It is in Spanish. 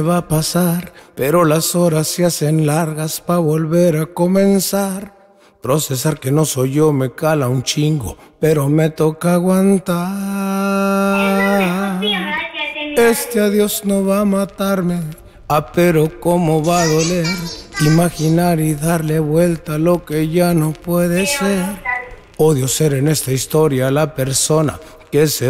va a pasar, pero las horas se hacen largas pa' volver a comenzar. Procesar que no soy yo me cala un chingo, pero me toca aguantar. Este adiós no va a matarme, pero cómo va a doler. Imaginar y darle vuelta a lo que ya no puede ser. Odio ser en esta historia la persona que se